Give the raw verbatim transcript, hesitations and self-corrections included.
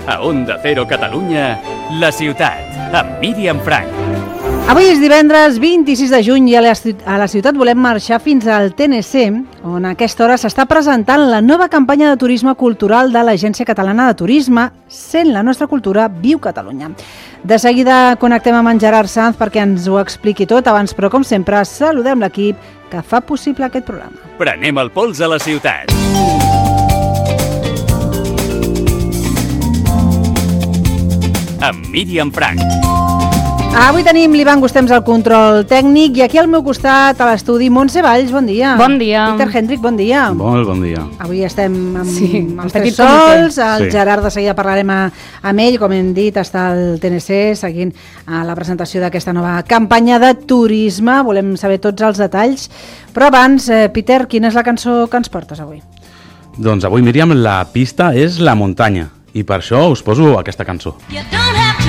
A Onda Cero Catalunya, La Ciutat, amb Míriam Frank. Avui és divendres vint-i-sis de juny i a la, a la ciutat volem marxar fins al T N C, on a aquesta hora s'està presentant la nova campanya de turisme cultural de l'Agència Catalana de Turisme, Sent la nostra cultura, viu Catalunya. De seguida connectem amb en Gerard Sanz perquè ens ho expliqui tot. Abans, però, com sempre, saludem l'equip que fa possible aquest programa. Prenem el pols a la ciutat. Amb Míriam Frank. Avui tenim l'Ivan Gustems al control tècnic i aquí al meu costat a l'estudi Montse Valls, bon dia. Bon dia. Peter Hendrick, bon dia. Molt bon dia. Avui estem amb, sí, amb els tres sols, el sí. Gerard de seguida parlarem a, amb ell, com hem dit, està al T N C seguint a la presentació d'aquesta nova campanya de turisme, volem saber tots els detalls, però abans, eh, Peter, quina és la cançó que ens portes avui? Doncs avui, Míriam, la pista és la muntanya i per això us poso aquesta cançó.